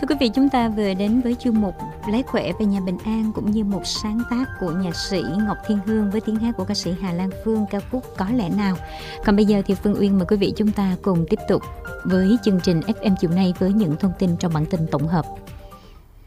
Thưa quý vị, chúng ta vừa đến với chuyên mục Lấy khỏe về nhà bình an, cũng như một sáng tác của nhạc sĩ Ngọc Thiên Hương với tiếng hát của ca sĩ Hà Lan Phương, ca khúc Có Lẽ Nào. Còn bây giờ thì Phương Uyên mời quý vị chúng ta cùng tiếp tục với chương trình FM chiều nay với những thông tin trong bản tin tổng hợp.